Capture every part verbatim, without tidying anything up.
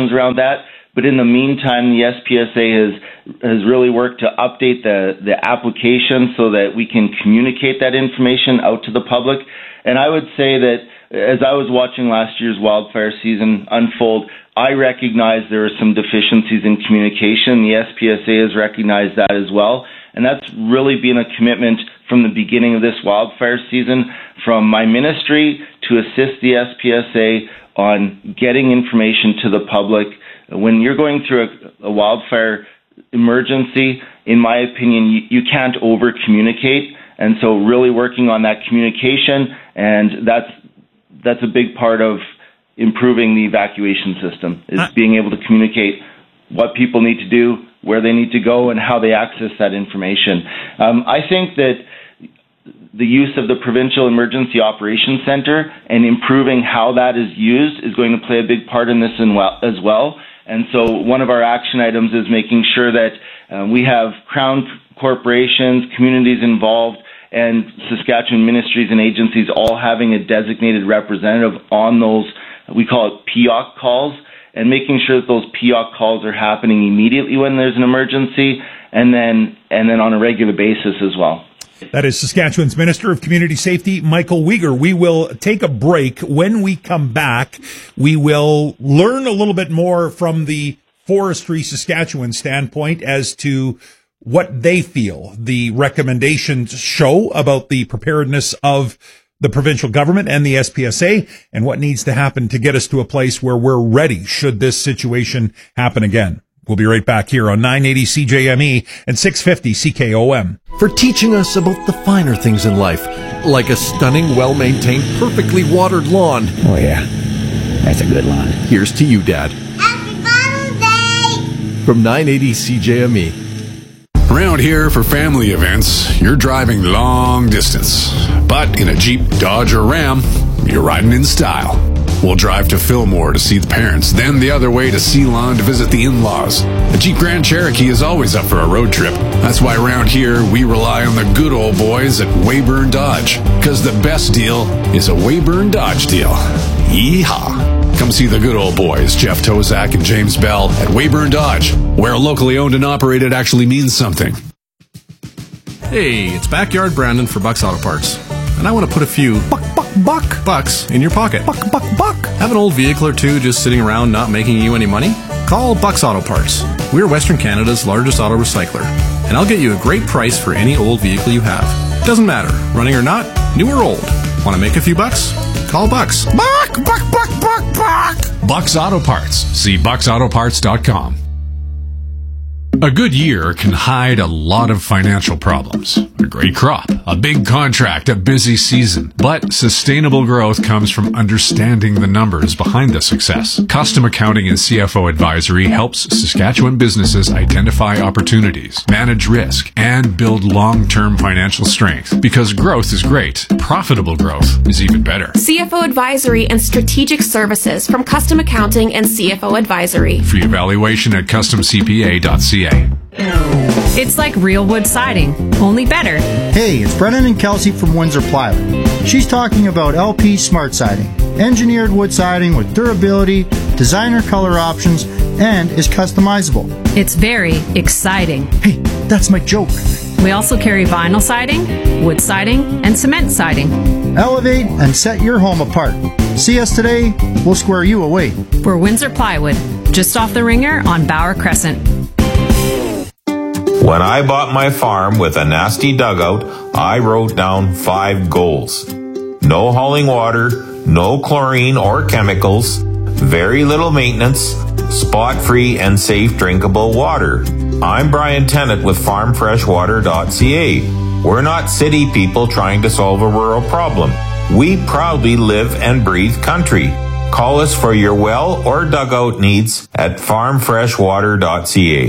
questions around that. But in the meantime, the S P S A has has really worked to update the, the application so that we can communicate that information out to the public. And I would say that as I was watching last year's wildfire season unfold, I recognize there are some deficiencies in communication. The S P S A has recognized that as well. And that's really been a commitment from the beginning of this wildfire season from my ministry to assist the S P S A on getting information to the public. When you're going through a, a wildfire emergency, in my opinion, you, you can't over-communicate. And so really working on that communication, and that's that's a big part of improving the evacuation system, is being able to communicate what people need to do, where they need to go, and how they access that information. Um, I think that the use of the Provincial Emergency Operations Center and improving how that is used is going to play a big part in this as well. And so one of our action items is making sure that uh, we have Crown corporations, communities involved, and Saskatchewan ministries and agencies all having a designated representative on those, we call it P O C calls, and making sure that those P O C calls are happening immediately when there's an emergency, and then and then on a regular basis as well. That is Saskatchewan's Minister of Community Safety, Michael Uyghur. We will take a break. When we come back, we will learn a little bit more from the Forestry Saskatchewan standpoint as to what they feel the recommendations show about the preparedness of the provincial government and the S P S A, and what needs to happen to get us to a place where we're ready should this situation happen again. We'll be right back here on nine eighty C J M E and six fifty C K O M. For teaching us about the finer things in life, like a stunning, well-maintained, perfectly watered lawn. Oh, yeah. That's a good lawn. Here's to you, Dad. Happy Father's Day! From nine eighty C J M E. Around here for family events, you're driving long distance. But in a Jeep, Dodge, or Ram, you're riding in style. We'll drive to Fillmore to see the parents, then the other way to Ceylon to visit the in-laws. The Jeep Grand Cherokee is always up for a road trip. That's why around here, we rely on the good old boys at Weyburn Dodge. Because the best deal is a Weyburn Dodge deal. Yeehaw! Come see the good old boys, Jeff Tozak and James Bell, at Weyburn Dodge, where locally owned and operated actually means something. Hey, it's Backyard Brandon for Bucks Auto Parts. And I want to put a few buck, buck, buck bucks in your pocket. Buck, buck, buck. Have an old vehicle or two just sitting around not making you any money? Call Bucks Auto Parts. We're Western Canada's largest auto recycler. And I'll get you a great price for any old vehicle you have. Doesn't matter, running or not, new or old. Want to make a few bucks? Call Bucks. Buck, buck, buck, buck, buck. Bucks Auto Parts. See bucks auto parts dot com. A good year can hide a lot of financial problems. A great crop, a big contract, a busy season. But sustainable growth comes from understanding the numbers behind the success. Custom Accounting and C F O Advisory helps Saskatchewan businesses identify opportunities, manage risk, and build long-term financial strength. Because growth is great, profitable growth is even better. C F O Advisory and Strategic Services from Custom Accounting and C F O Advisory. Free evaluation at custom c p a dot c a. It's like real wood siding, only better. Hey, it's Brennan and Kelsey from Windsor Plywood. She's talking about L P Smart Siding, engineered wood siding with durability, designer color options, and is customizable. It's very exciting. Hey, that's my joke. We also carry vinyl siding, wood siding, and cement siding. Elevate and set your home apart. See us today, we'll square you away. We're Windsor Plywood, just off the Ringer on Bauer Crescent. When I bought my farm with a nasty dugout, I wrote down five goals. No hauling water, no chlorine or chemicals, very little maintenance, spot-free and safe drinkable water. I'm Brian Tennant with farm fresh water dot c a. We're not city people trying to solve a rural problem. We proudly live and breathe country. Call us for your well or dugout needs at farm fresh water dot c a.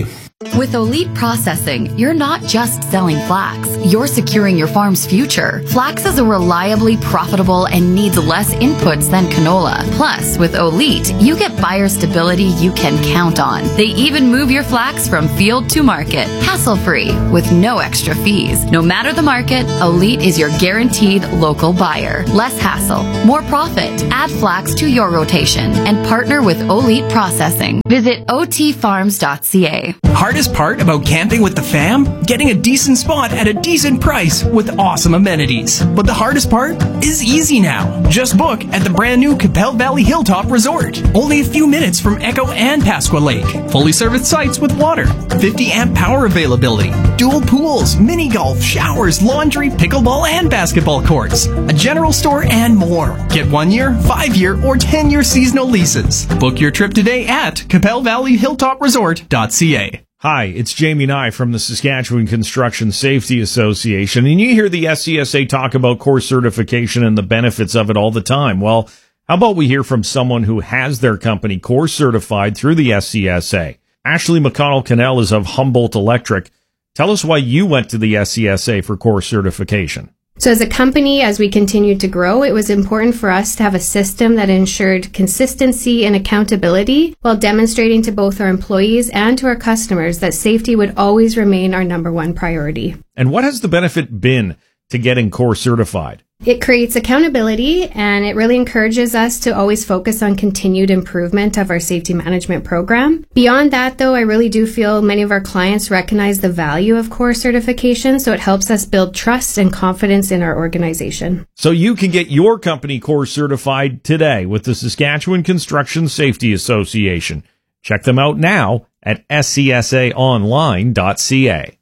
With Elite Processing, you're not just selling flax, you're securing your farm's future. Flax is a reliably profitable and needs less inputs than canola. Plus, with Elite, you get buyer stability you can count on. They even move your flax from field to market, hassle-free, with no extra fees. No matter the market, Elite is your guaranteed local buyer. Less hassle, more profit. Add flax to your rotation and partner with Elite Processing. Visit o t farms dot c a. Hardest part about camping with the fam? Getting a decent spot at a decent price with awesome amenities. But the hardest part is easy now. Just book at the brand new Capel Valley Hilltop Resort. Only a few minutes from Echo and Pasqua Lake. Fully serviced sites with water, fifty amp power availability, dual pools, mini golf, showers, laundry, pickleball, and basketball courts, a general store, and more. Get one year, five year, or ten year seasonal leases. Book your trip today at capel valley hilltop resort dot c a. Hi, it's Jamie Nye from the Saskatchewan Construction Safety Association, and you hear the S C S A talk about course certification and the benefits of it all the time. Well, how about we hear from someone who has their company course certified through the S C S A? Ashley McConnell-Cannell is of Humboldt Electric. Tell us why you went to the S C S A for course certification. So as a company, as we continued to grow, it was important for us to have a system that ensured consistency and accountability while demonstrating to both our employees and to our customers that safety would always remain our number one priority. And what has the benefit been to getting course certified? It creates accountability, and it really encourages us to always focus on continued improvement of our safety management program. Beyond that, though, I really do feel many of our clients recognize the value of course certification, so it helps us build trust and confidence in our organization. So you can get your company course certified today with the Saskatchewan Construction Safety Association. Check them out now at s c s a online dot c a.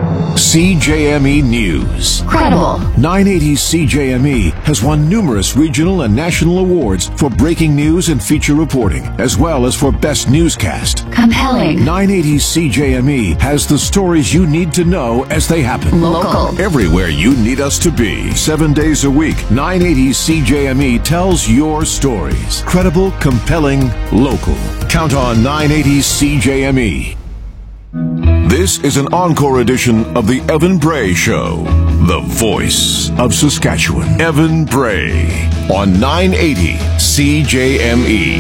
C J M E News. Credible. nine eighty C J M E has won numerous regional and national awards for breaking news and feature reporting, as well as for best newscast. Compelling. nine eighty C J M E has the stories you need to know as they happen. Local. Everywhere you need us to be. Seven days a week, nine eighty C J M E tells your stories. Credible, compelling, local. Count on nine eighty C J M E. This is an encore edition of the Evan Bray Show, the voice of Saskatchewan. Evan Bray on nine eighty C J M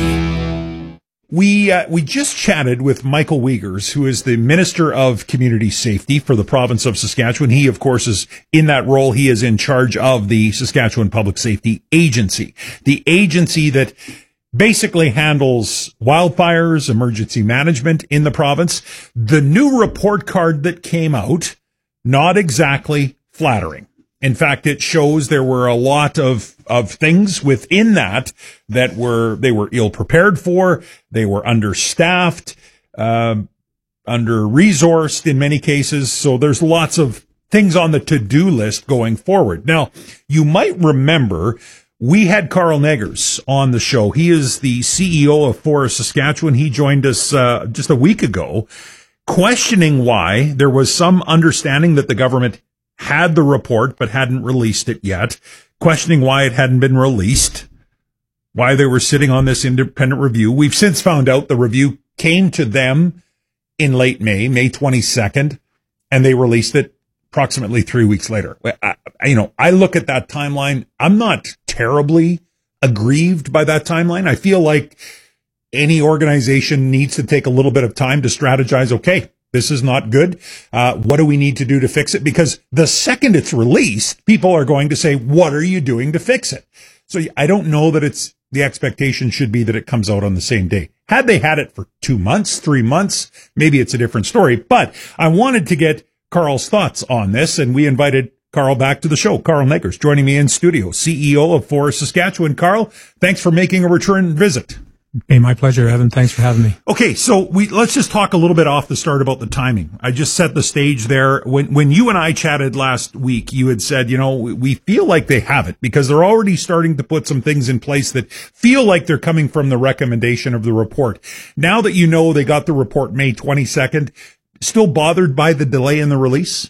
E. We uh, we just chatted with Michael Wiegers, who is the Minister of Community Safety for the province of Saskatchewan. He, of course, is in that role. He is in charge of the Saskatchewan Public Safety Agency, the agency that basically handles wildfires, emergency management in the province. The new report card that came out, not exactly flattering. In fact, it shows there were a lot of, of things within that that were, they were ill prepared for. They were understaffed, uh, under-resourced in many cases. So there's lots of things on the to-do list going forward. Now, you might remember we had Carl Neggers on the show. He is the C E O of Forest Saskatchewan. He joined us uh, just a week ago, questioning why there was some understanding that the government had the report but hadn't released it yet, questioning why it hadn't been released, why they were sitting on this independent review. We've since found out the review came to them in late May, May twenty-second, and they released it approximately three weeks later. I, you know, I look at that timeline. I'm not terribly aggrieved by that timeline. I feel like any organization needs to take a little bit of time to strategize. Okay, this is not good. Uh, what do we need to do to fix it? Because the second it's released, people are going to say, what are you doing to fix it? So I don't know that it's, the expectation should be that it comes out on the same day. Had they had it for two months, three months, maybe it's a different story. But I wanted to get Carl's thoughts on this, and we invited Carl back to the show. Carl Neggers joining me in studio, C E O of Forest Saskatchewan. Carl, thanks for making a return visit. Hey, my pleasure, Evan. Thanks for having me. Okay, so we let's just talk a little bit off the start about the timing. I just set the stage there. When when you and I chatted last week, you had said, you know, we feel like they have it because they're already starting to put some things in place that feel like they're coming from the recommendation of the report. Now that you know they got the report May twenty-second, still bothered by the delay in the release?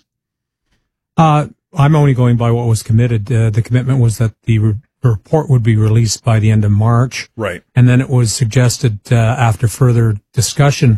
Uh, I'm only going by what was committed. Uh, the commitment was that the re- report would be released by the end of March. Right. And then it was suggested uh, after further discussion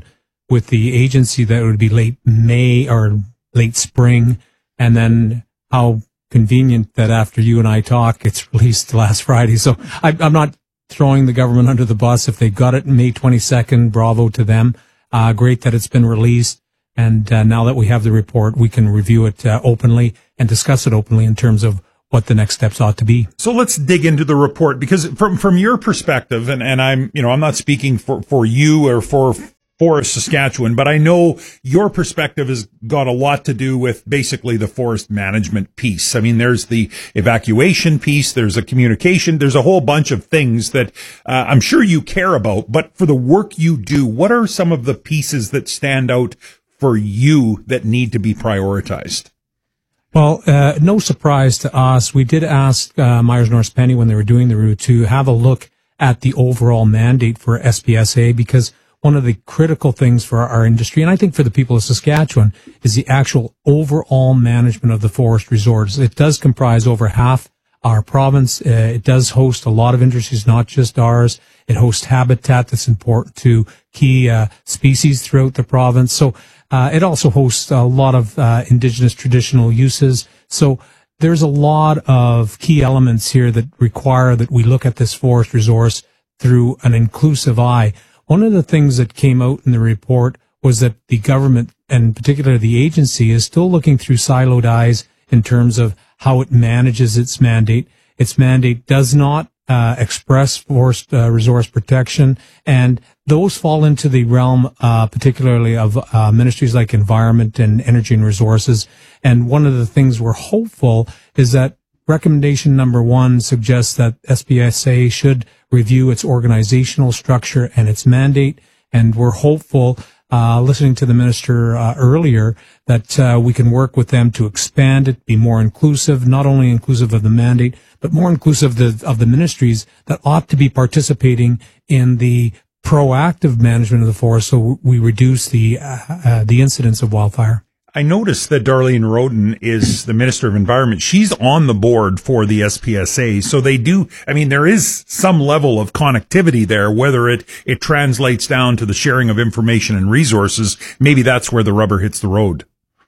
with the agency that it would be late May or late spring, and then how convenient that after you and I talk, it's released last Friday. So I, I'm not throwing the government under the bus. If they got it May twenty-second, bravo to them. Uh, great that it's been released. And uh, now that we have the report, we can review it uh, openly and discuss it openly in terms of what the next steps ought to be. So let's dig into the report, because from from your perspective, and, and I'm, you know, I'm not speaking for, for you or for Forest Saskatchewan, but I know your perspective has got a lot to do with basically the forest management piece. I mean, there's the evacuation piece, there's a communication, there's a whole bunch of things that uh, I'm sure you care about. But for the work you do, what are some of the pieces that stand out for you that need to be prioritized? Well, uh, no surprise to us. We did ask uh, Myers Norris Penny when they were doing the route to have a look at the overall mandate for S P S A, because one of the critical things for our industry, and I think for the people of Saskatchewan, is the actual overall management of the forest resources. It does comprise over half our province. Uh, it does host a lot of industries, not just ours. It hosts habitat that's important to key uh, species throughout the province. So uh, it also hosts a lot of uh, indigenous traditional uses. So there's a lot of key elements here that require that we look at this forest resource through an inclusive eye. One of the things that came out in the report was that the government, and particularly the agency, is still looking through siloed eyes in terms of how it manages its mandate. Its mandate does not uh, express forest uh, resource protection, and those fall into the realm uh, particularly of uh, ministries like Environment and Energy and Resources. And one of the things we're hopeful is that recommendation number one suggests that S P S A should review its organizational structure and its mandate. And we're hopeful, uh, listening to the minister uh, earlier, that uh, we can work with them to expand it, be more inclusive, not only inclusive of the mandate, but more inclusive of the, of the ministries that ought to be participating in the proactive management of the forest, so we reduce the uh, uh, the incidence of wildfire. I noticed that Darlene Roden is the Minister of Environment. She's on the board for the S P S A. So they do, I mean, there is some level of connectivity there, whether it, it translates down to the sharing of information and resources. Maybe that's where the rubber hits the road.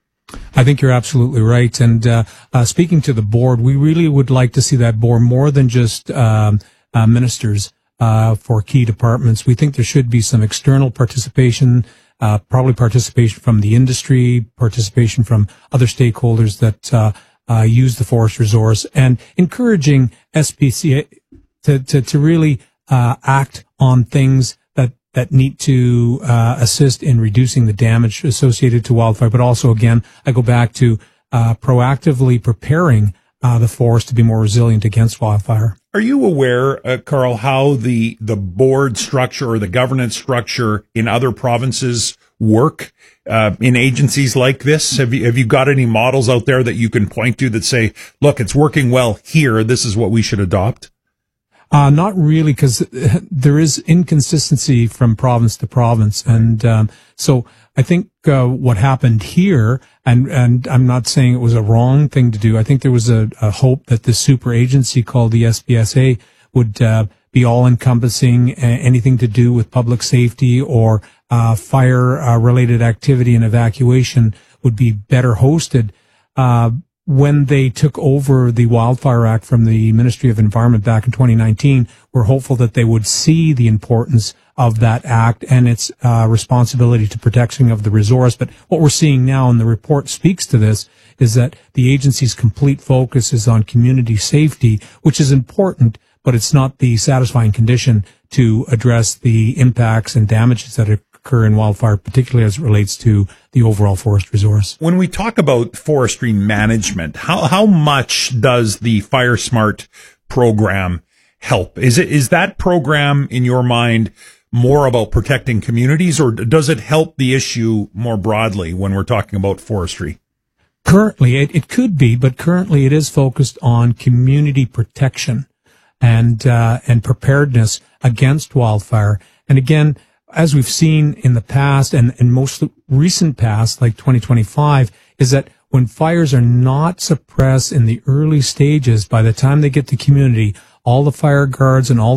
I think you're absolutely right. And uh, uh, speaking to the board, we really would like to see that board more than just um, uh, ministers uh, for key departments. We think there should be some external participation, Uh, probably participation from the industry, participation from other stakeholders that uh, uh, use the forest resource, and encouraging S P C A to to, to really uh, act on things that that need to uh, assist in reducing the damage associated to wildfire. But also, again, I go back to uh, proactively preparing uh, the forest to be more resilient against wildfire. Are you aware, uh, Carl, how the, the board structure or the governance structure in other provinces work uh, in agencies like this? Have you, have you got any models out there that you can point to that say, look, it's working well here, this is what we should adopt? Uh, not really, because there is inconsistency from province to province. And um, so I think uh, what happened here, and, and I'm not saying it was a wrong thing to do, I think there was a, a hope that this super agency called the S P S A would uh, be all-encompassing, uh, anything to do with public safety or uh, fire-related uh, activity and evacuation would be better hosted. Uh, When they took over the Wildfire Act from the Ministry of Environment back in twenty nineteen, we're hopeful that they would see the importance of that act and its uh, responsibility to protection of the resource. But what we're seeing now, and the report speaks to this, is that the agency's complete focus is on community safety, which is important, but it's not the satisfying condition to address the impacts and damages that occur in wildfire, particularly as it relates to the overall forest resource. When we talk about forestry management, how how much does the Fire Smart program help? Is it is that program, in your mind, more about protecting communities, or does it help the issue more broadly when we're talking about forestry? Currently, it, it could be, but currently it is focused on community protection and uh, and preparedness against wildfire. And again, as we've seen in the past and in most recent past, like twenty twenty-five, is that when fires are not suppressed in the early stages, by the time they get to community, all the fire guards and all the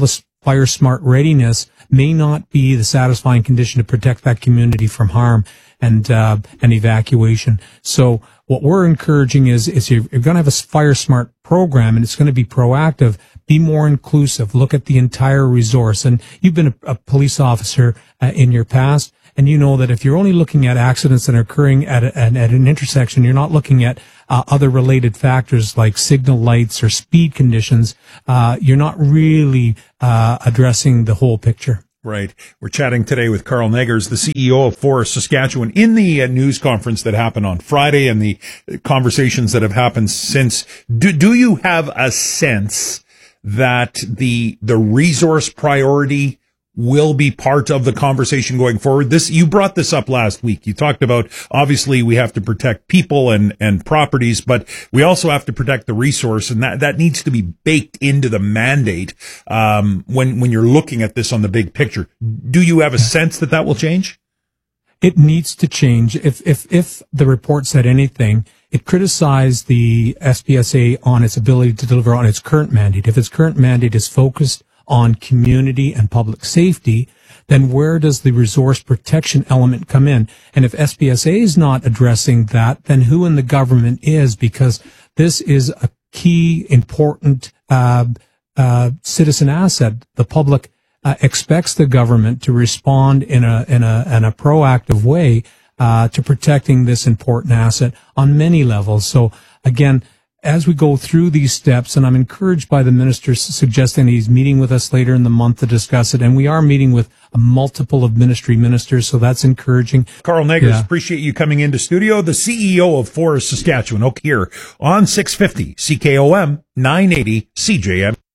fire smart readiness may not be the satisfying condition to protect that community from harm and uh, and evacuation. So what we're encouraging is, is you're, you're going to have a fire smart program, and it's going to be proactive. Be more inclusive. Look at the entire resource. And you've been a, a police officer uh, in your past, and you know that if you're only looking at accidents that are occurring at, a, at an intersection, you're not looking at uh, other related factors like signal lights or speed conditions. Uh, you're not really uh, addressing the whole picture. Right. We're chatting today with Carl Neggers, the C E O of Forest Saskatchewan, in the uh, news conference that happened on Friday and the conversations that have happened since. Do, do you have a sense that the the resource priority will be part of the conversation going forward? This, you brought this up last week. You talked about, obviously, we have to protect people and, and properties, but we also have to protect the resource, and that, that needs to be baked into the mandate, um, when, when you're looking at this on the big picture. Do you have a sense that that will change? It needs to change. If, if, if the report said anything, it criticized the S P S A on its ability to deliver on its current mandate. If its current mandate is focused on community and public safety, then where does the resource protection element come in? And if S P S A is not addressing that, then who in the government is? Because this is a key, important uh, uh, citizen asset. The public uh, expects the government to respond in a in a in a proactive way uh, to protecting this important asset on many levels. So again, as we go through these steps, and I'm encouraged by the minister suggesting he's meeting with us later in the month to discuss it, and we are meeting with a multiple of ministry ministers, so that's encouraging. Carl Neggers, yeah. Appreciate you coming into studio, the C E O of Forest Saskatchewan, okay, here on six fifty C K O M, nine eighty C J M.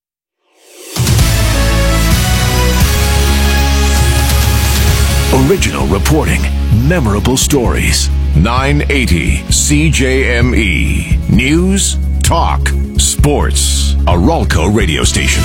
Original reporting, memorable stories. nine eighty C J M E. News, talk, sports. A Ralco radio station.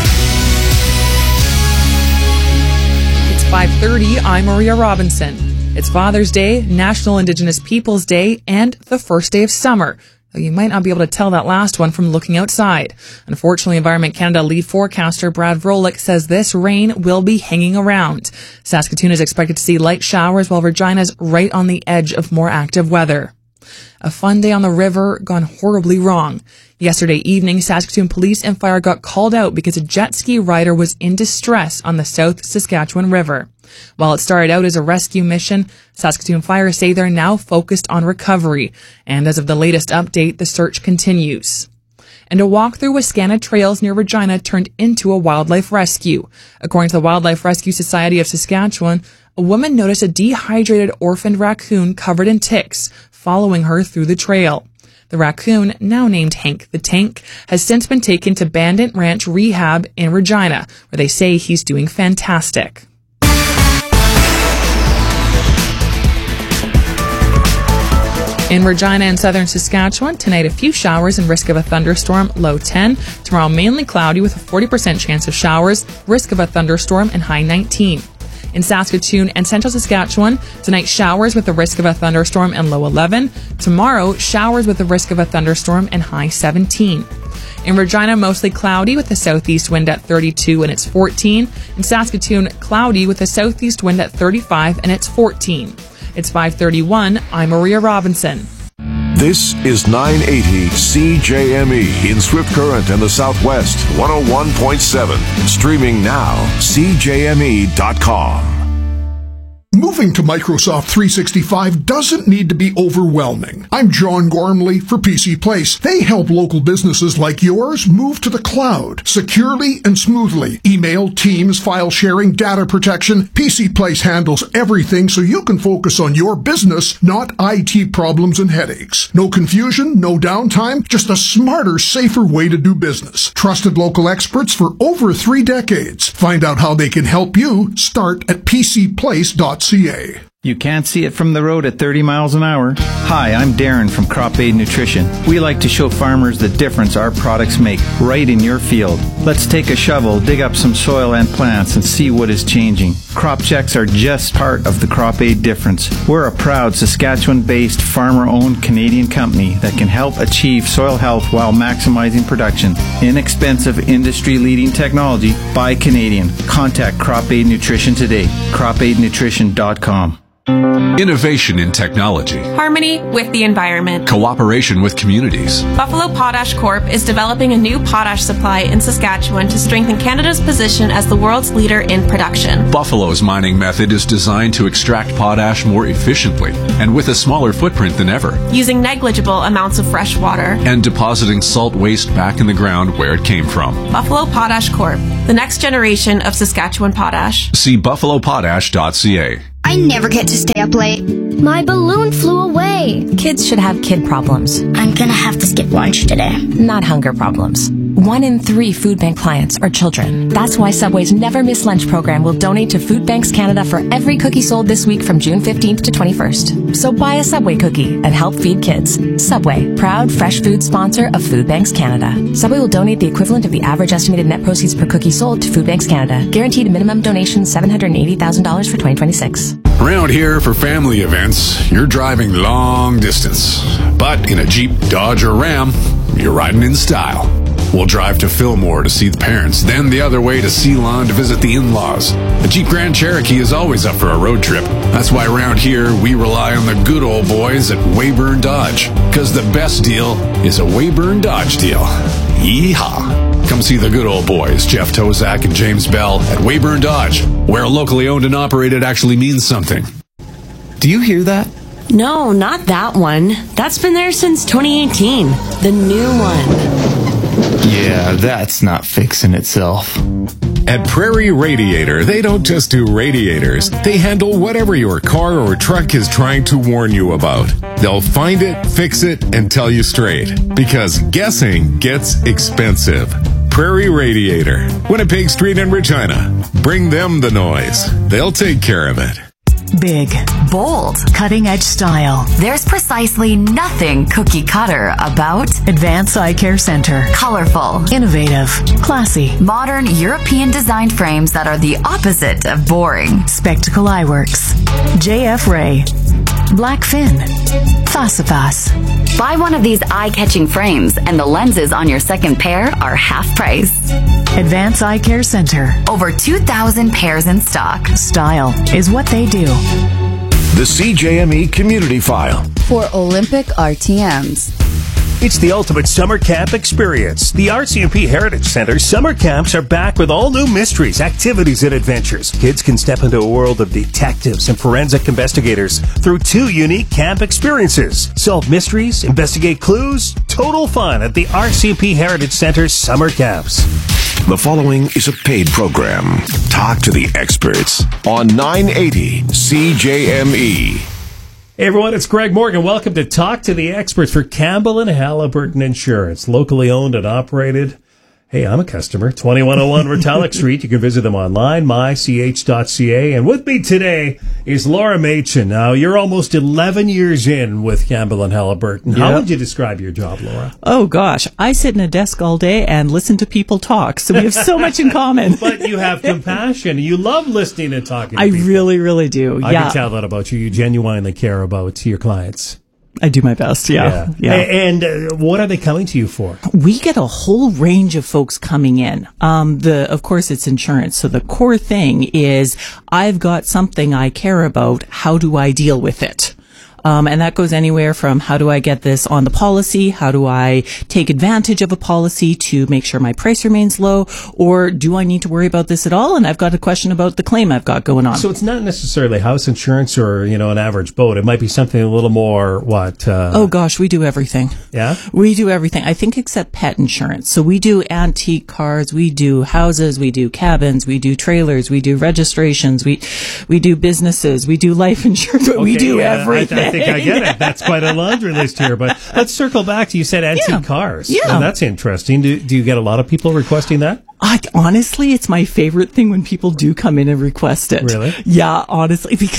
It's five thirty. I'm Maria Robinson. It's Father's Day, National Indigenous Peoples Day, and the first day of summer. Though you might not be able to tell that last one from looking outside. Unfortunately, Environment Canada lead forecaster Brad Vrolik says this rain will be hanging around. Saskatoon is expected to see light showers, while Regina's right on the edge of more active weather. A fun day on the river gone horribly wrong. Yesterday evening, Saskatoon police and fire got called out because a jet ski rider was in distress on the South Saskatchewan River. While it started out as a rescue mission, Saskatoon Fire say they're now focused on recovery. And as of the latest update, the search continues. And a walk through Wascana Trails near Regina turned into a wildlife rescue. According to the Wildlife Rescue Society of Saskatchewan, a woman noticed a dehydrated orphaned raccoon covered in ticks following her through the trail. The raccoon, now named Hank the Tank, has since been taken to Bandit Ranch Rehab in Regina, where they say he's doing fantastic. In Regina and southern Saskatchewan, tonight a few showers and risk of a thunderstorm, low ten. Tomorrow mainly cloudy with a forty percent chance of showers, risk of a thunderstorm, and high nineteen. In Saskatoon and central Saskatchewan, tonight showers with a risk of a thunderstorm and low eleven. Tomorrow, showers with a risk of a thunderstorm and high seventeen. In Regina, mostly cloudy with a southeast wind at thirty-two and it's fourteen. In Saskatoon, cloudy with a southeast wind at thirty-five and it's fourteen. It's five thirty-one. I'm Maria Robinson. This is nine eighty C J M E in Swift Current and the Southwest, one oh one point seven. Streaming now, C J M E dot com. Moving to Microsoft three sixty-five doesn't need to be overwhelming. I'm John Gormley for P C Place. They help local businesses like yours move to the cloud securely and smoothly. Email, Teams, file sharing, data protection. P C Place handles everything so you can focus on your business, not I T problems and headaches. No confusion, no downtime, just a smarter, safer way to do business. Trusted local experts for over three decades. Find out how they can help you. Start at P C place dot C A. You can't see it from the road at thirty miles an hour. Hi, I'm Darren from Crop Aid Nutrition. We like to show farmers the difference our products make right in your field. Let's take a shovel, dig up some soil and plants, and see what is changing. Crop checks are just part of the Crop Aid difference. We're a proud Saskatchewan-based, farmer-owned Canadian company that can help achieve soil health while maximizing production. Inexpensive, industry-leading technology by Canadian. Contact Crop Aid Nutrition today. crop aid nutrition dot com. Innovation in technology. Harmony with the environment. Cooperation with communities. Buffalo Potash Corp is developing a new potash supply in Saskatchewan to strengthen Canada's position as the world's leader in production. Buffalo's mining method is designed to extract potash more efficiently and with a smaller footprint than ever, using negligible amounts of fresh water and depositing salt waste back in the ground where it came from. Buffalo Potash Corp, the next generation of Saskatchewan potash. See buffalo potash dot c a. I never get to stay up late. My balloon flew away. Kids should have kid problems. I'm gonna have to skip lunch today. Not hunger problems. One in three food bank clients are children. That's why Subway's Never Miss Lunch program will donate to Food Banks Canada for every cookie sold this week from June fifteenth to twenty-first. So buy a Subway cookie and help feed kids. Subway, proud fresh food sponsor of Food Banks Canada. Subway will donate the equivalent of the average estimated net proceeds per cookie sold to Food Banks Canada. Guaranteed minimum donation seven hundred eighty thousand dollars for twenty twenty-six. Around here for family events, you're driving long distance. But in a Jeep, Dodge, or Ram, you're riding in style. We'll drive to Fillmore to see the parents, then the other way to Ceylon to visit the in-laws. A Jeep Grand Cherokee is always up for a road trip. That's why around here, we rely on the good old boys at Weyburn Dodge. Because the best deal is a Weyburn Dodge deal. Yeehaw! Come see the good old boys, Jeff Tozak and James Bell, at Weyburn Dodge, where locally owned and operated actually means something. Do you hear that? No, not that one. That's been there since twenty eighteen. The new one. Yeah, that's not fixing itself. At Prairie Radiator, they don't just do radiators. They handle whatever your car or truck is trying to warn you about. They'll find it, fix it, and tell you straight. Because guessing gets expensive. Prairie Radiator, Winnipeg Street in Regina. Bring them the noise. They'll take care of it. Big, bold, cutting-edge style. There's precisely nothing cookie cutter about Advanced Eye Care Center. Colorful, innovative, classy, modern European-designed frames that are the opposite of boring. Spectacle Eyeworks, J F Ray, Blackfin, Fasifas. Buy one of these eye-catching frames and the lenses on your second pair are half price. Advanced Eye Care Center. Over two thousand pairs in stock. Style is what they do. The C J M E Community File. For Olympic R T Ms. It's the ultimate summer camp experience. The R C M P Heritage Center summer camps are back with all new mysteries, activities, and adventures. Kids can step into a world of detectives and forensic investigators through two unique camp experiences. Solve mysteries, investigate clues, total fun at the R C M P Heritage Center summer camps. The following is a paid program. Talk to the experts on nine eighty C J M E. Hey everyone, it's Greg Morgan. Welcome to Talk to the Experts for Campbell and Halliburton Insurance, locally owned and operated. Hey, I'm a customer. twenty-one oh one Retallick Street. You can visit them online, my c h dot c a. And with me today is Laura Machin. Now, you're almost eleven years in with Campbell and Halliburton. How Yep. would you describe your job, Laura? Oh, gosh. I sit in a desk all day and listen to people talk, so we have so much in common. But you have compassion. You love listening and talking to I people. really, really do. I yeah. can tell that about you. You genuinely care about your clients. I do my best, yeah. yeah. A- And uh, what are they coming to you for? We get a whole range of folks coming in. Um, the, of course, it's insurance. So the core thing is, I've got something I care about. How do I deal with it? Um, and that goes anywhere from how do I get this on the policy? How do I take advantage of a policy to make sure my price remains low? Or do I need to worry about this at all? And I've got a question about the claim I've got going on. So it's not necessarily house insurance or, you know, an average boat. It might be something a little more, what? Uh, oh, gosh, we do everything. Yeah? We do everything. I think except pet insurance. So we do antique cars, we do houses, we do cabins, we do trailers, we do registrations, we we do businesses, we do life insurance. Okay, we do yeah, everything. I, I think I get it. That's quite a laundry list here. But let's circle back to, you said antique Yeah. cars. Yeah. Oh, that's interesting. Do, do you get a lot of people requesting that? I, honestly, it's my favorite thing when people do come in and request it. Really? Yeah, honestly, because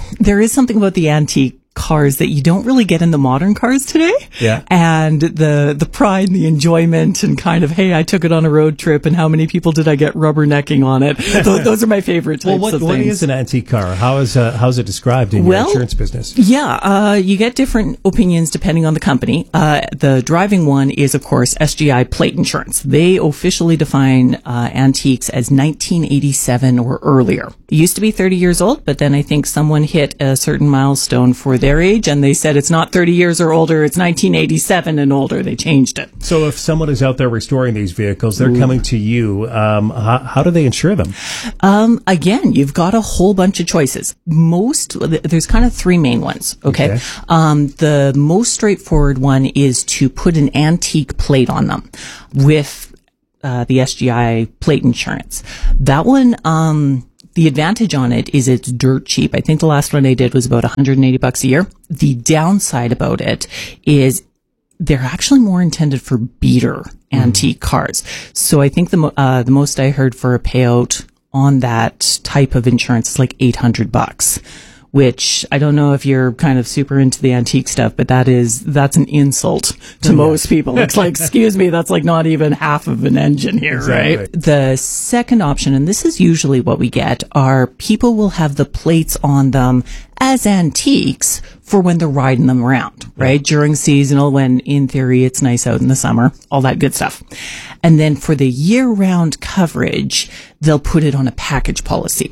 there is something about the antique cars that you don't really get in the modern cars today. Yeah. And the the pride and the enjoyment and kind of, hey, I took it on a road trip and how many people did I get rubbernecking on it? Those, those are my favorite types Well, what, of what things. is an antique car? How is uh, how's it described in Well, your insurance business? Yeah, uh, you get different opinions depending on the company. Uh, the driving one is, of course, S G I plate insurance. They officially define uh, antiques as nineteen eighty-seven or earlier. It used to be thirty years old, but then I think someone hit a certain milestone for their age, and they said it's not thirty years or older, it's nineteen eighty-seven and older. They changed it. So if someone is out there restoring these vehicles, they're Ooh. coming to you. Um, how, how do they insure them? Um, again, you've got a whole bunch of choices. Most, there's kind of three main ones. Okay. Okay. Um, the most straightforward one is to put an antique plate on them with, uh, the S G I plate insurance. That one, um, the advantage on it is it's dirt cheap. I think the last one I did was about one hundred eighty bucks a year. The downside about it is they're actually more intended for beater antique cars. So I think the mo- uh, the most I heard for a payout on that type of insurance is like eight hundred bucks, which I don't know if you're kind of super into the antique stuff, but that is, that's an insult to Yeah. most people. It's like, excuse me, that's like not even half of an engine here, Exactly. right? The second option, and this is usually what we get, are people will have the plates on them as antiques for when they're riding them around, right? During seasonal, when in theory it's nice out in the summer, all that good stuff. And then for the year-round coverage, they'll put it on a package policy.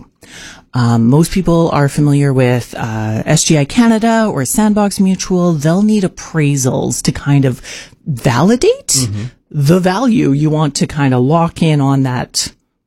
Um, most people are familiar with uh, S G I Canada or Sandbox Mutual. They'll need appraisals to kind of validate Mm-hmm. the value you want to kind of lock in on that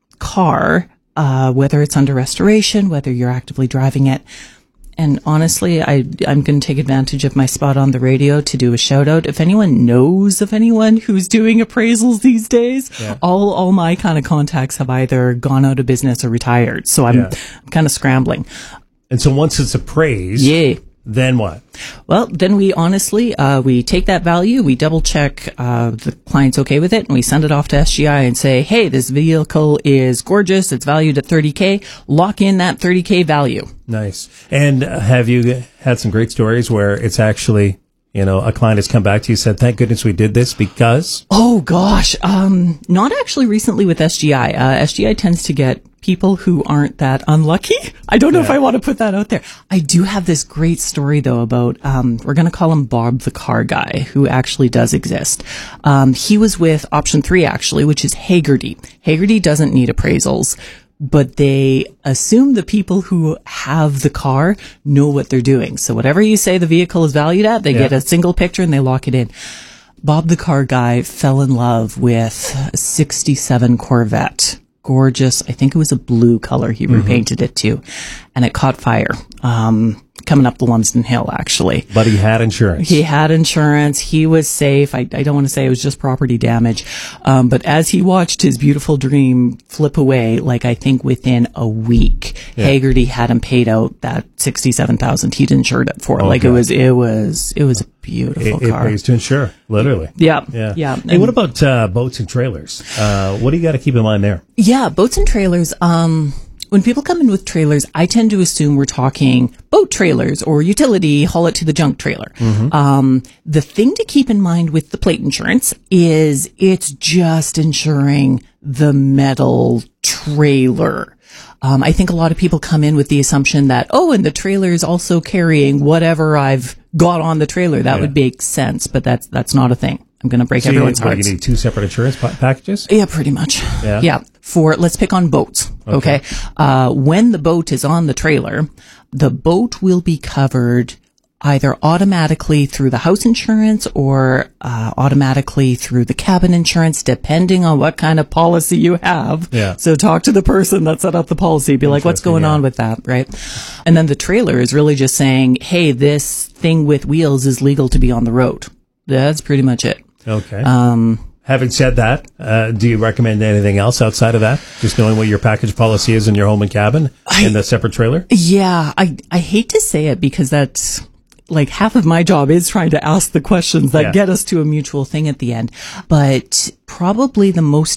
car, uh, whether it's under restoration, whether you're actively driving it. And honestly, I, I'm going to take advantage of my spot on the radio to do a shout out. If anyone knows of anyone who's doing appraisals these days, Yeah. all, all my kind of contacts have either gone out of business or retired. So I'm, Yeah. I'm kind of scrambling. And so once it's appraised, Yeah. then what? Well, then we honestly, uh, we take that value, we double check, uh, the client's okay with it, and we send it off to S G I and say, hey, this vehicle is gorgeous. It's valued at thirty K. Lock in that thirty K value. Nice. And uh, have you had some great stories where it's actually, you know, a client has come back to you and said, thank goodness we did this because? Oh gosh, um, not actually recently with S G I. Uh, S G I tends to get people who aren't that unlucky. I don't know if Yeah. I want to put that out there. I do have this great story though about, um, we're going to call him Bob the car guy, who actually does exist. Um, he was with option three actually, which is Hagerty. Hagerty doesn't need appraisals, but they assume the people who have the car know what they're doing. So whatever you say the vehicle is valued at, they Yeah. get a single picture and they lock it in. Bob the car guy fell in love with a sixty-seven Corvette. Gorgeous. I think it was a blue color. He Mm-hmm. repainted it too. And it caught fire. Um, coming up the Lumsden Hill, actually. But he had insurance. He had insurance. He was safe. I, I don't want to say it was just property damage. Um, but as he watched his beautiful dream flip away, like I think within a week, Yeah. Hagerty had him paid out that sixty-seven thousand he'd insured it for. Oh, like God. it was, it was, it was a beautiful It, it car. pays to insure, literally. Yeah. Yeah. Yeah. Hey, what about uh, boats and trailers? Uh, what do you got to keep in mind there? Yeah, boats and trailers. Um, when people come in with trailers, I tend to assume we're talking boat trailers or utility, haul it to the junk trailer. Mm-hmm. Um, the thing to keep in mind with the plate insurance is it's just insuring the metal trailer. Um, I think a lot of people come in with the assumption that, oh, and the trailer is also carrying whatever I've got on the trailer. That Yeah. would make sense, but that's, that's not a thing. I'm going to break So you, everyone's what, hearts. you need two separate insurance pa- packages? Yeah, pretty much. Yeah? Yeah. For, let's pick on boats. Okay. Okay. Uh, when the boat is on the trailer, the boat will be covered either automatically through the house insurance or uh, automatically through the cabin insurance, depending on what kind of policy you have. Yeah. So talk to the person that set up the policy. Be like, what's Interesting, going yeah. on with that, right? And then the trailer is really just saying, hey, this thing with wheels is legal to be on the road. That's pretty much it. Okay. Um, Having said that, uh, do you recommend anything else outside of that? Just knowing what your package policy is in your home and cabin in the separate trailer? Yeah, I, I hate to say it because that's like half of my job is trying to ask the questions that Yeah. get us to a mutual thing at the end. But probably the most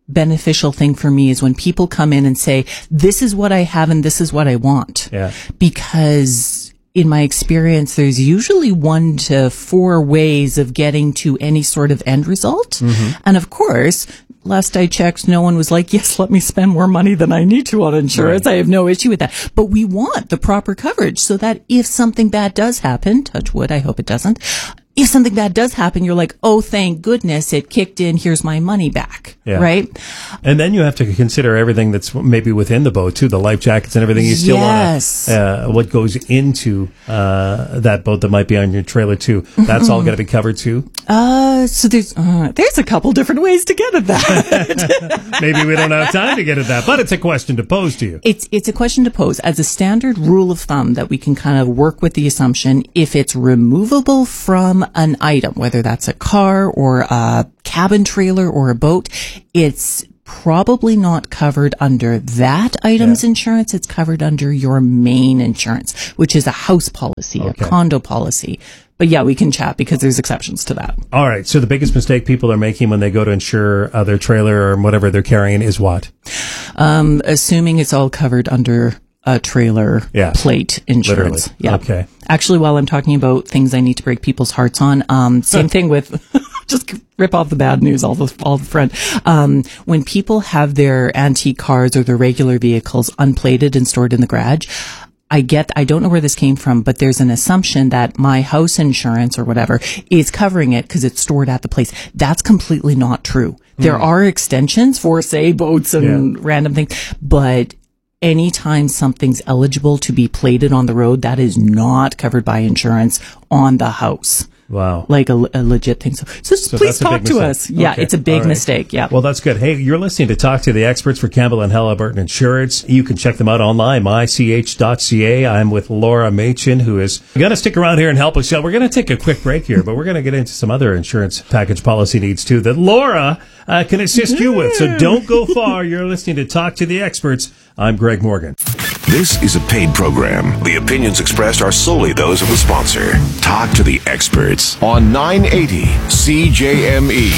beneficial thing for me is when people come in and say, this is what I have and this is what I want. Yeah. Because in my experience, there's usually one to four ways of getting to any sort of end result. Mm-hmm. And of course, last I checked, no one was like, yes, let me spend more money than I need to on insurance. Right. I have no issue with that. But we want the proper coverage so that if something bad does happen, touch wood, I hope it doesn't. If something bad does happen, you're like, oh, thank goodness it kicked in. Here's my money back. Yeah. Right? And then you have to consider everything that's maybe within the boat too, the life jackets and everything. You still Yes. want to, uh, what goes into, uh, that boat that might be on your trailer too. That's all going to be covered too. Uh, so there's, uh, there's a couple different ways to get at that. Maybe we don't have time to get at that, but it's a question to pose to you. It's, it's a question to pose as a standard rule of thumb that we can kind of work with the assumption if it's removable from an item, whether that's a car or a cabin trailer or a boat, it's probably not covered under that item's Yeah. insurance. It's covered under your main insurance, which is a house policy, Okay. a condo policy. But yeah, we can chat because there's exceptions to that. All right. So the biggest mistake people are making when they go to insure uh, their trailer or whatever they're carrying is what? Um, assuming it's all covered under a trailer Yeah. plate insurance. Literally. Yeah. Okay. Actually, while I'm talking about things I need to break people's hearts on, um, same thing with, just rip off the bad news all the, all the front. Um, when people have their antique cars or their regular vehicles unplated and stored in the garage, I get, I don't know where this came from, but there's an assumption that my house insurance or whatever is covering it because it's stored at the place. That's completely not true. There Mm. are extensions for, say, boats and Yeah. random things, but anytime something's eligible to be plated on the road, that is not covered by insurance on the house. Wow. Like a, a legit thing. So, so, So please that's a talk big to mistake. us. Yeah, Okay. it's a big All right. mistake. Yeah. Well, that's good. Hey, you're listening to Talk to the Experts for Campbell and Halliburton Insurance. You can check them out online, my c h dot c a. I'm with Laura Machin, who is going to stick around here and help us out. We're going to take a quick break here, but we're going to get into some other insurance package policy needs too that Laura uh, can assist you with. So don't go far. You're listening to Talk to the Experts. I'm Greg Morgan. This is a paid program. The opinions expressed are solely those of the sponsor. Talk to the Experts on nine eighty C J M E.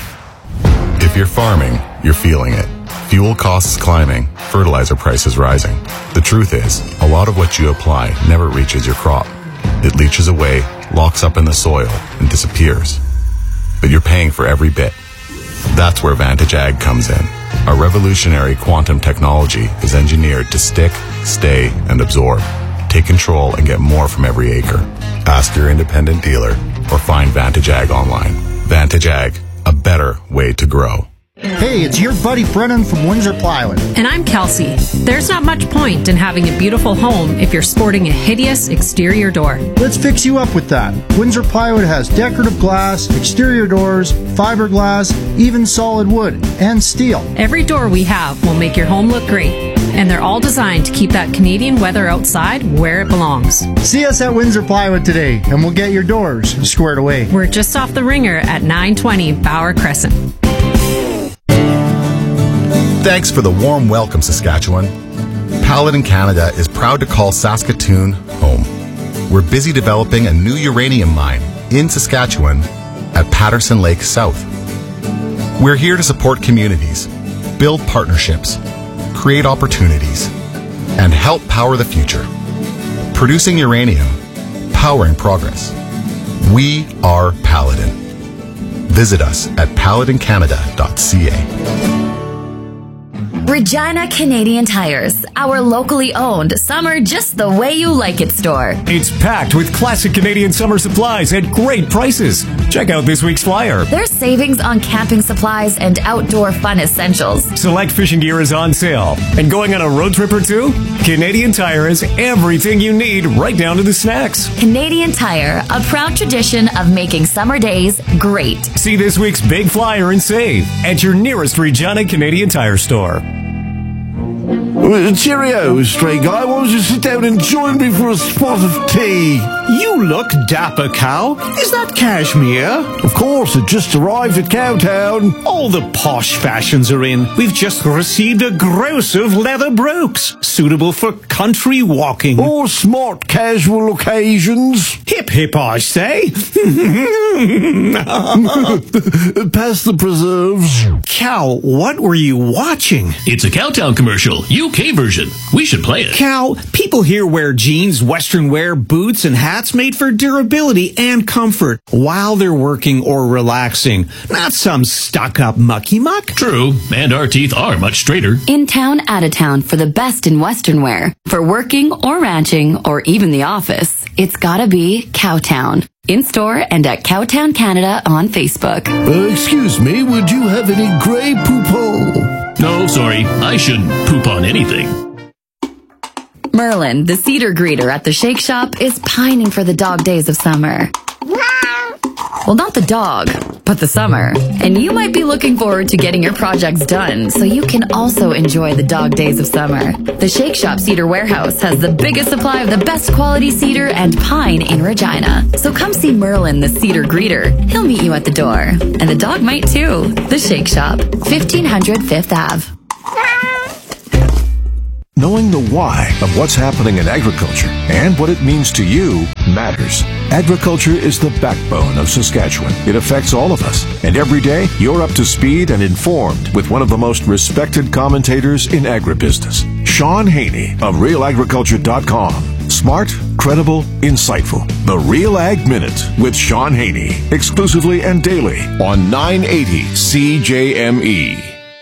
If you're farming, you're feeling it. Fuel costs climbing, fertilizer prices rising. The truth is, a lot of what you apply never reaches your crop. It leaches away, locks up in the soil, and disappears. But you're paying for every bit. That's where Vantage Ag comes in. Our revolutionary quantum technology is engineered to stick, stay, and absorb. Take control and get more from every acre. Ask your independent dealer or find Vantage Ag online. Vantage Ag, a better way to grow. Hey, it's your buddy Brennan from Windsor Plywood. And I'm Kelsey. There's not much point in having a beautiful home if you're sporting a hideous exterior door. Let's fix you up with that. Windsor Plywood has decorative glass, exterior doors, fiberglass, even solid wood, and steel. Every door we have will make your home look great. And they're all designed to keep that Canadian weather outside where it belongs. See us at Windsor Plywood today, and we'll get your doors squared away. We're just off the Ringer at nine twenty Bauer Crescent. Thanks for the warm welcome, Saskatchewan. Paladin Canada is proud to call Saskatoon home. We're busy developing a new uranium mine in Saskatchewan at Patterson Lake South. We're here to support communities, build partnerships, create opportunities, and help power the future. Producing uranium, powering progress. We are Paladin. Visit us at paladin canada dot c a. Regina Canadian Tires, our locally owned summer just the way you like it store. It's packed with classic Canadian summer supplies at great prices. Check out this week's flyer. There's savings on camping supplies and outdoor fun essentials. Select fishing gear is on sale. And going on a road trip or two? Canadian Tire has everything you need, right down to the snacks. Canadian Tire, a proud tradition of making summer days great. See this week's big flyer and save at your nearest Regina Canadian Tire store. Uh, cheerio, stray guy. Why don't you sit down and join me for a spot of tea? You look dapper, Cow. Is that cashmere? Of course, it just arrived at Cowtown. All the posh fashions are in. We've just received a gross of leather brooks, suitable for country walking. Or smart casual occasions. Hip hip, I say. Pass the preserves. Cow, what were you watching? It's a Cowtown commercial, U K version. We should play it. Cow, people here wear jeans, western wear, boots, and hats made for durability and comfort while they're working or relaxing. Not some stuck-up mucky muck. True, and our teeth are much straighter. In town, out of town for the best in western wear. For working or ranching or even the office, it's gotta be Cowtown. In-store and at Cowtown Canada on Facebook. Uh, excuse me, would you have any grey poupon? No, sorry, I shouldn't poop on anything. Merlin, the cedar greeter at the Shake Shop, is pining for the dog days of summer. Well, not the dog, but the summer. And you might be looking forward to getting your projects done so you can also enjoy the dog days of summer. The Shake Shop Cedar Warehouse has the biggest supply of the best quality cedar and pine in Regina. So come see Merlin, the cedar greeter. He'll meet you at the door. And the dog might too. The Shake Shop, fifteen hundred Fifth Avenue. Knowing the why of what's happening in agriculture and what it means to you matters. Agriculture is the backbone of Saskatchewan. It affects all of us. And every day, you're up to speed and informed with one of the most respected commentators in agribusiness, Sean Haney of real agriculture dot com. Smart, credible, insightful. The Real Ag Minute with Sean Haney. Exclusively and daily on nine eighty C J M E.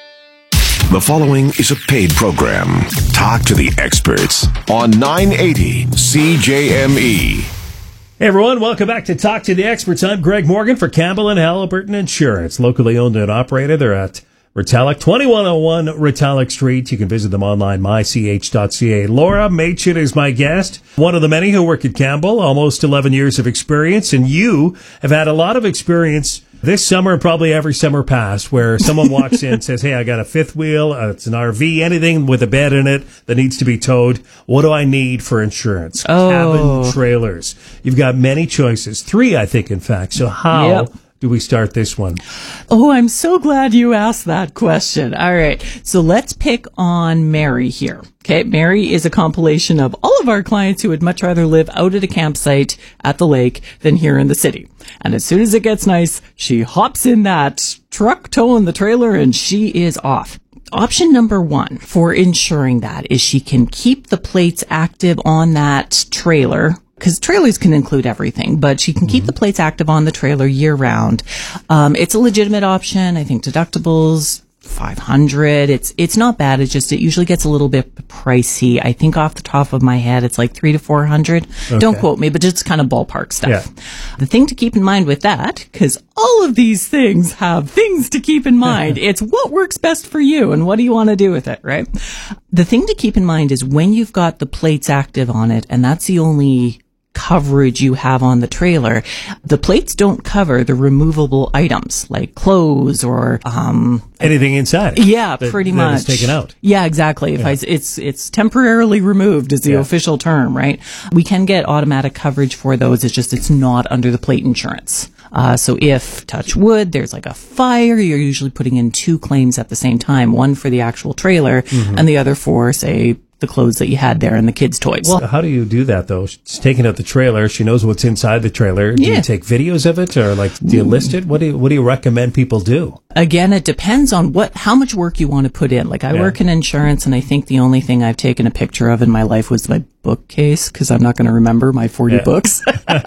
The following is a paid program. Talk to the experts on nine eighty C J M E. Hey everyone, welcome back to Talk to the Experts. I'm Greg Morgan for Campbell and Halliburton Insurance, locally owned and operated. They're at Retallick, twenty-one oh one Retallick Street. You can visit them online, my c h dot c a. Laura Machin is my guest, one of the many who work at Campbell, almost eleven years of experience, and you have had a lot of experience this summer, probably every summer past, where someone walks in and says, hey, I got a fifth wheel, uh, it's an R V, anything with a bed in it that needs to be towed. What do I need for insurance? Oh. Cabin trailers. You've got many choices. Three, I think, in fact. So how Yep. do we start this one? Oh, I'm so glad you asked that question. All right. So let's pick on Mary here. Okay. Mary is a compilation of all of our clients who would much rather live out at a campsite at the lake than here in the city. And as soon as it gets nice, she hops in that truck towing the trailer and she is off. Option number one for ensuring that is she can keep the plates active on that trailer, because trailers can include everything, but she can keep the plates active on the trailer year round. Um, it's a legitimate option. I think deductibles, five hundred. It's, it's not bad. It's just, it usually gets a little bit pricey. I think off the top of my head, it's like three to four hundred. Okay. Don't quote me, but just kind of ballpark stuff. Yeah. The thing to keep in mind with that, because all of these things have things to keep in mind. It's what works best for you and what do you want to do with it, right? The thing to keep in mind is when you've got the plates active on it, and that's the only coverage you have on the trailer, the plates don't cover the removable items like clothes or um anything inside. Yeah, that, pretty that much. is taken out. Yeah, exactly. If Yeah. I, it's it's temporarily removed is the Yeah. official term, right? We can get automatic coverage for those. It's just it's not under the plate insurance. Uh, so if, touch wood, there's like a fire, you're usually putting in two claims at the same time, one for the actual trailer Mhm. and the other for, say, the clothes that you had there and the kids' toys. Well, how do you do that though? She's taking out the trailer. She knows what's inside the trailer. Do Yeah. you take videos of it, or like do you list it? What do you, what do you recommend people do? Again, it depends on what, how much work you want to put in. Like I Yeah. work in insurance, and I think the only thing I've taken a picture of in my life was my bookcase, because I'm not going to remember my forty Yeah. books.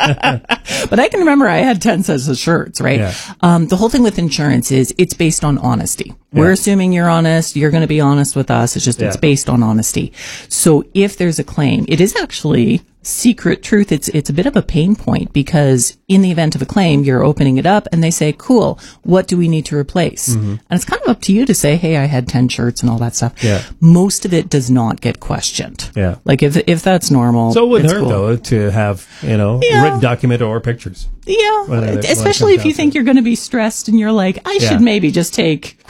But I can remember I had ten sets of shirts, right? Yeah. Um, the whole thing with insurance is it's based on honesty. We're Yeah. assuming you're honest. You're going to be honest with us. It's just, it's Yeah. based on honesty. So if there's a claim, it is actually secret truth. It's, it's a bit of a pain point, because in the event of a claim, you're opening it up and they say, cool, what do we need to replace? Mhm. And it's kind of up to you to say, hey, I had ten shirts and all that stuff. Yeah. Most of it does not get questioned. Yeah. Like if, if that's normal. So it wouldn't it's hurt cool. though to have, you know, Yeah. written document or pictures. Yeah, When it- when it especially comes if you down think you're going to be stressed and you're like, I Yeah. should maybe just take quick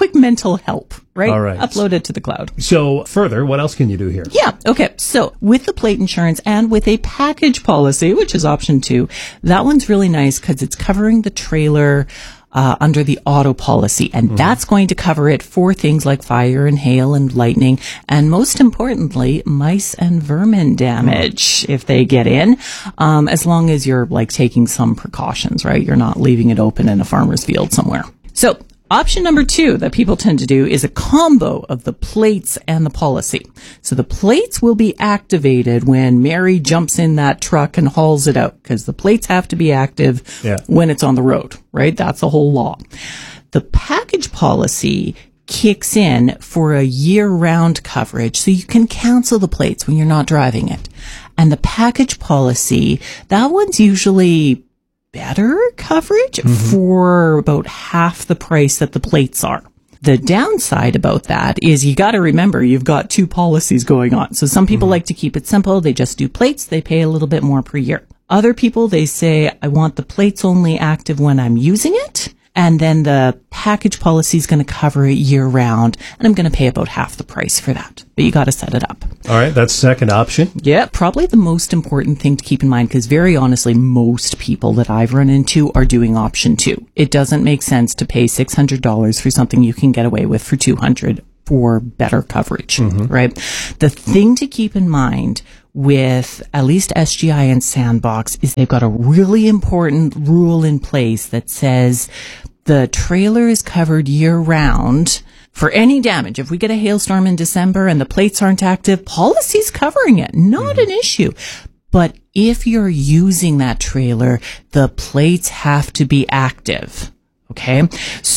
quick mental help, right? All right. Upload it to the cloud. So further, what else can you do here? Yeah. Okay. So with the plate insurance and with a package policy, which is option two, that one's really nice because it's covering the trailer uh, under the auto policy. And mm-hmm. that's going to cover it for things like fire and hail and lightning. And most importantly, mice and vermin damage mm-hmm. if they get in, um, as long as you're like taking some precautions, right? You're not leaving it open in a farmer's field somewhere. So option number two that people tend to do is a combo of the plates and the policy. So the plates will be activated when Mary jumps in that truck and hauls it out, because the plates have to be active yeah. when it's on the road, right? That's the whole law. The package policy kicks in for a year-round coverage, so you can cancel the plates when you're not driving it. And the package policy, that one's usually better coverage mm-hmm. for about half the price that the plates are. The downside about that is you got to remember you've got two policies going on. So some people mm-hmm. like to keep it simple. They just do plates. They pay a little bit more per year. Other people, they say, I want the plates only active when I'm using it. And then the package policy is going to cover it year round. And I'm going to pay about half the price for that. But you got to set it up. All right. That's second option. Yeah. Probably the most important thing to keep in mind, because very honestly, most people that I've run into are doing option two. It doesn't make sense to pay six hundred dollars for something you can get away with for two hundred dollars for better coverage, mm-hmm. right? The thing to keep in mind with at least S G I and Sandbox is they've got a really important rule in place that says the trailer is covered year round for any damage. If we get a hailstorm in December and the plates aren't active, policy's covering it. Not mm-hmm. an issue. But if you're using that trailer, the plates have to be active. Okay.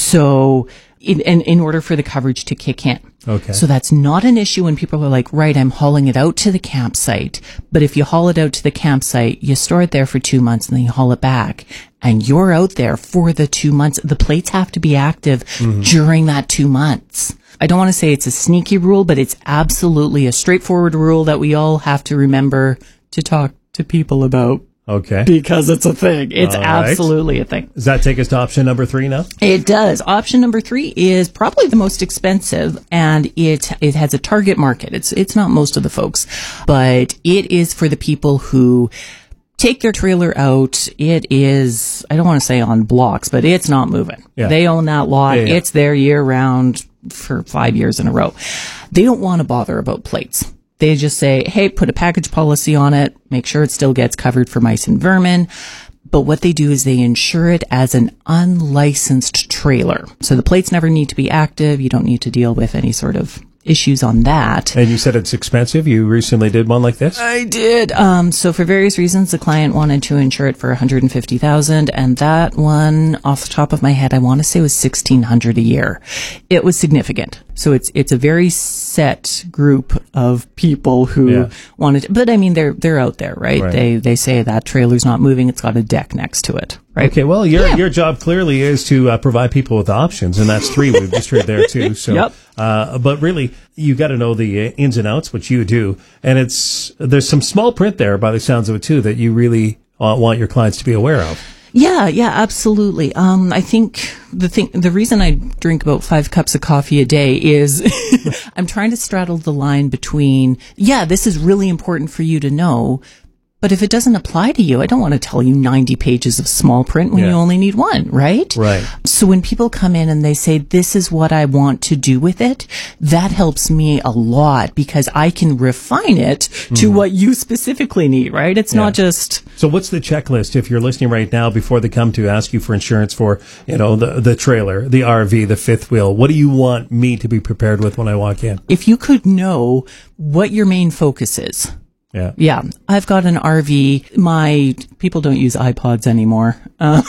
So in, in, in order for the coverage to kick in. Okay. So that's not an issue when people are like, right, I'm hauling it out to the campsite. But if you haul it out to the campsite, you store it there for two months and then you haul it back and you're out there for the two months. The plates have to be active mm-hmm. during that two months. I don't want to say it's a sneaky rule, but it's absolutely a straightforward rule that we all have to remember to talk to people about. Okay. Because it's a thing. It's All absolutely right. a thing. Does that take us to option number three now? It does. Option number three is probably the most expensive, and it it has a target market. It's it's not most of the folks, but it is for the people who take their trailer out. It is, I don't want to say on blocks, but it's not moving. Yeah. They own that lot. Yeah, yeah. It's there year round for five years in a row. They don't want to bother about plates. They just say, hey, put a package policy on it, make sure it still gets covered for mice and vermin. But what they do is they insure it as an unlicensed trailer. So the plates never need to be active. You don't need to deal with any sort of issues on that. And you said it's expensive. You recently did one like this? I did. Um, so for various reasons, the client wanted to insure it for one hundred fifty thousand dollars, and that one, off the top of my head, I want to say was sixteen hundred dollars a year. It was significant. So it's it's a very set group of people who Yeah. wanted to, but I mean they're they're out there, right? Right. They they say that trailer's not moving, it's got a deck next to it, right? Okay, well, your Yeah. your job clearly is to uh, provide people with options, and that's three we've just heard there too. So, Yep. uh, but really, you got to know the uh, ins and outs, which you do, and it's there's some small print there by the sounds of it too that you really uh, want your clients to be aware of. Yeah, yeah, absolutely. Um, I think the thing, the reason I drink about five cups of coffee a day is I'm trying to straddle the line between, yeah, this is really important for you to know, but if it doesn't apply to you, I don't want to tell you ninety pages of small print when Yeah. you only need one, right? Right. So when people come in and they say, this is what I want to do with it, that helps me a lot because I can refine it to Mhm. what you specifically need, right? It's Yeah. not just, So what's the checklist if you're listening right now before they come to ask you for insurance for, you know, the, the trailer, the R V, the fifth wheel? What do you want me to be prepared with when I walk in? if you could know what your main focus is. Yeah. Yeah. I've got an R V. My people don't use iPods anymore. Uh,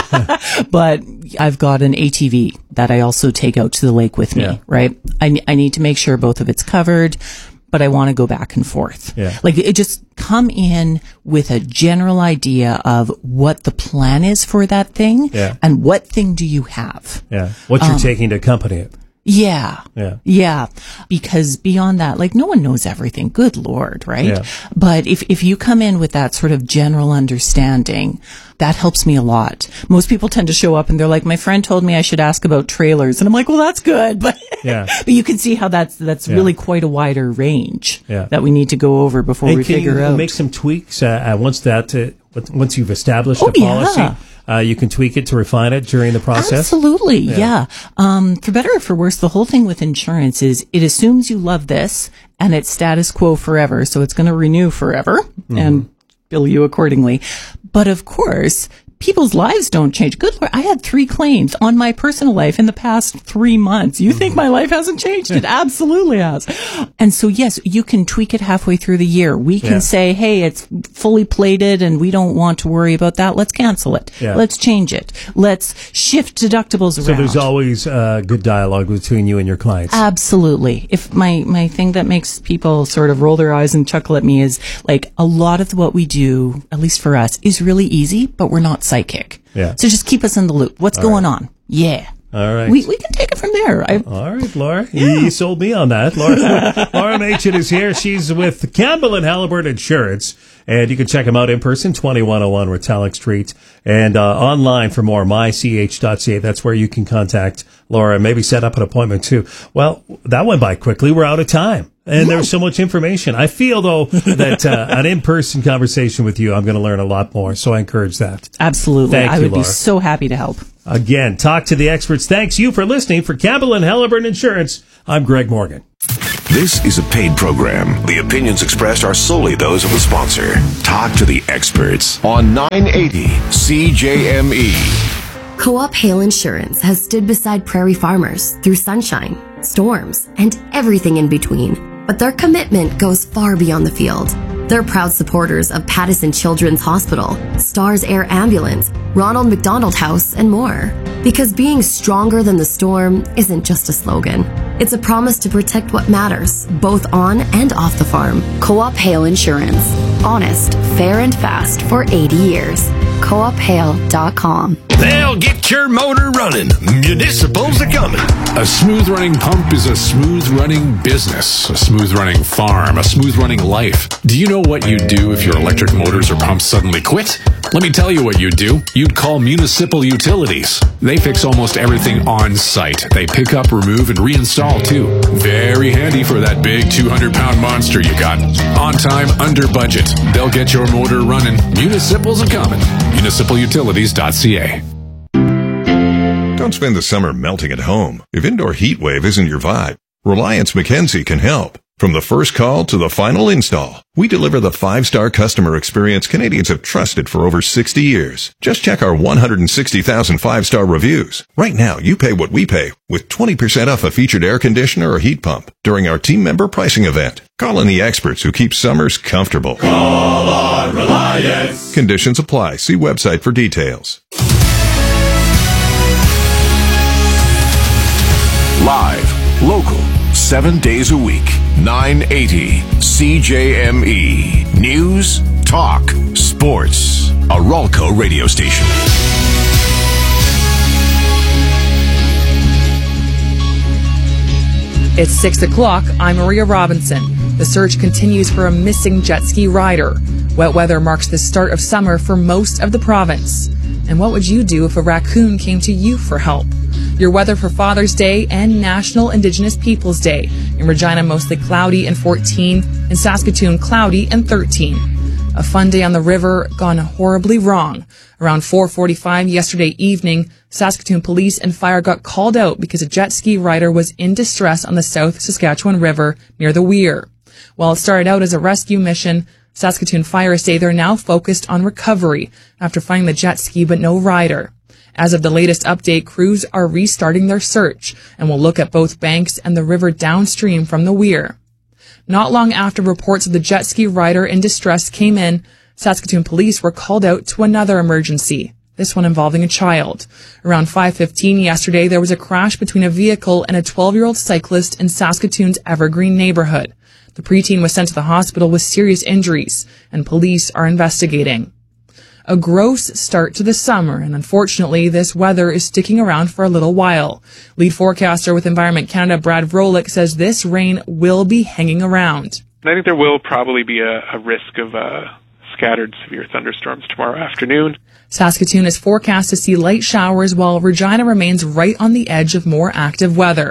but I've got an A T V that I also take out to the lake with me, Yeah. right? I, ne- I need to make sure both of it's covered, but I want to go back and forth. Yeah. Like it just come in with a general idea of what the plan is for that thing Yeah. and what thing do you have? Yeah. What you're Um, taking to accompany it. Yeah. Yeah. Yeah. Because beyond that, like, no one knows everything. Good Lord, right? Yeah. But if, if you come in with that sort of general understanding, that helps me a lot. Most people tend to show up and they're like, my friend told me I should ask about trailers. And I'm like, well, that's good. But, Yeah. but you can see how that's, that's Yeah. really quite a wider range Yeah. that we need to go over before And we can figure you out. make some tweaks uh, uh, once that uh, once you've established Oh, the policy? yeah. Uh, you can tweak it to refine it during the process? Absolutely, Yeah. yeah. Um, for better or for worse, the whole thing with insurance is it assumes you love this and it's status quo forever. So it's going to renew forever Mhm. and bill you accordingly. But of course, people's lives don't change. Good Lord, I had three claims on my personal life in the past three months. You think my life hasn't changed? It absolutely has. And so, yes, you can tweak it halfway through the year. We can Yeah. say, hey, it's fully plated and we don't want to worry about that. Let's cancel it. Yeah. Let's change it. Let's shift deductibles around. So there's always uh, good dialogue between you and your clients. Absolutely. If my, my thing that makes people sort of roll their eyes and chuckle at me is like a lot of what we do, at least for us, is really easy, but we're not psychic. Yeah. So just keep us in the loop. What's All going right. on? Yeah. All right. We, we can take it from there. I, All right, Laura. You, you sold me on that. Laura, Laura Machin is here. She's with Campbell and Halliburton Insurance. And you can check them out in person, twenty-one oh one Retallick Street. And uh, online for more, my c h dot c a. That's where you can contact Laura and maybe set up an appointment too. Well, that went by quickly. We're out of time. And there's so much information. I feel, though, that uh, an in-person conversation with you, I'm going to learn a lot more. So I encourage that. absolutely. Thank I you, would Laura. be so happy to help. Again, talk to the experts. Thanks you for listening. For Campbell and Halliburton Insurance, I'm Greg Morgan. This is a paid program. The opinions expressed are solely those of the sponsor. Talk to the experts on nine eighty C J M E. Co-op Hail Insurance has stood beside prairie farmers through sunshine, storms, and everything in between. But their commitment goes far beyond the field. They're proud supporters of Pattison Children's Hospital, Stars Air Ambulance, Ronald McDonald House, and more. Because being stronger than the storm isn't just a slogan. It's a promise to protect what matters, both on and off the farm. Co-op Hail Insurance. Honest, fair, and fast for eighty years. co op hail dot com. They'll get your motor running. Municipals are coming. A smooth running pump is a smooth running business, a smooth running farm, a smooth running life. Do you know what you'd do if your electric motors or pumps suddenly quit? Let me tell you what you'd do. You'd call Municipal Utilities. They fix almost everything on site. They pick up, remove, and reinstall too. Very handy for that big two hundred pound monster you got. On time, under budget. They'll get your motor running. Municipals are coming. municipal utilities dot c a. Don't spend the summer melting at home. If indoor heat wave isn't your vibe, Reliance Mackenzie can help. From the first call to the final install, we deliver the five-star customer experience Canadians have trusted for over sixty years. Just check our one hundred sixty thousand five-star reviews. Right now, you pay what we pay with twenty percent off a featured air conditioner or heat pump during our team member pricing event. Call in the experts who keep summers comfortable. Call on Reliance. Conditions apply. See website for details. Live, local, seven days a week, nine eighty C J M E. News, talk, sports. A Ralco radio station. It's six o'clock. I'm Maria Robinson. The search continues for a missing jet ski rider. Wet weather marks the start of summer for most of the province. And what would you do if a raccoon came to you for help? Your weather for Father's Day and National Indigenous Peoples Day. In Regina, mostly cloudy and fourteen. In Saskatoon, cloudy and thirteen. A fun day on the river gone horribly wrong. Around four forty-five yesterday evening, Saskatoon police and fire got called out because a jet ski rider was in distress on the South Saskatchewan River near the Weir. While it started out as a rescue mission, Saskatoon Fire say they're now focused on recovery after finding the jet ski but no rider. As of the latest update, crews are restarting their search and will look at both banks and the river downstream from the Weir. Not long after reports of the jet ski rider in distress came in, Saskatoon police were called out to another emergency, this one involving a child. Around five fifteen yesterday, there was a crash between a vehicle and a twelve-year-old cyclist in Saskatoon's Evergreen neighborhood. The preteen was sent to the hospital with serious injuries, and police are investigating. A gross start to the summer, and unfortunately, this weather is sticking around for a little while. Lead forecaster with Environment Canada, Brad Vrolik, says this rain will be hanging around. I think there will probably be a, a risk of uh, scattered severe thunderstorms tomorrow afternoon. Saskatoon is forecast to see light showers, while Regina remains right on the edge of more active weather.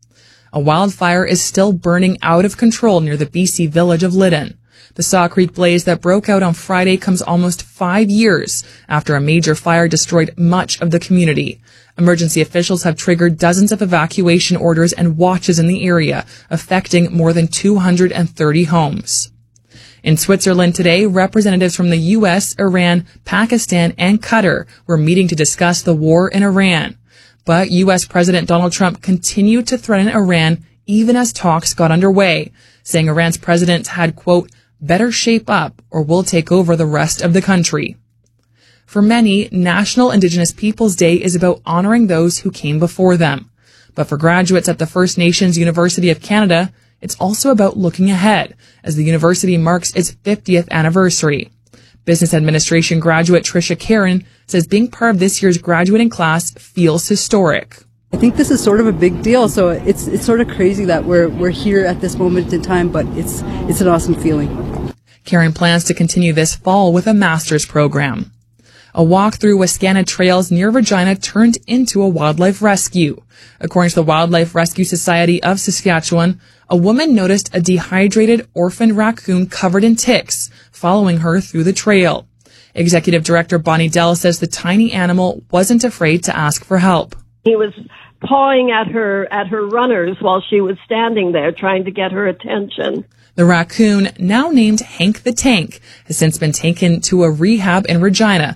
A wildfire is still burning out of control near the B C village of Lytton. The Saw Creek blaze that broke out on Friday comes almost five years after a major fire destroyed much of the community. Emergency officials have triggered dozens of evacuation orders and watches in the area, affecting more than two hundred thirty homes. In Switzerland today, representatives from the U S, Iran, Pakistan, and Qatar were meeting to discuss the war in Iran. But U S President Donald Trump continued to threaten Iran even as talks got underway, saying Iran's president had, quote, better shape up or we'll take over the rest of the country. For many, National Indigenous Peoples Day is about honoring those who came before them. But for graduates at the First Nations University of Canada, it's also about looking ahead as the university marks its fiftieth anniversary. Business Administration graduate Tricia Karen says being part of this year's graduating class feels historic. I think this is sort of a big deal, so it's it's sort of crazy that we're we're here at this moment in time, but it's it's an awesome feeling. Karen plans to continue this fall with a master's program. A walk through Wascana Trails near Regina turned into a wildlife rescue. According to the Wildlife Rescue Society of Saskatchewan, a woman noticed a dehydrated orphaned raccoon covered in ticks following her through the trail. Executive Director Bonnie Dell says the tiny animal wasn't afraid to ask for help. He was pawing at her at her runners while she was standing there trying to get her attention. The raccoon, now named Hank the Tank, has since been taken to a rehab in Regina,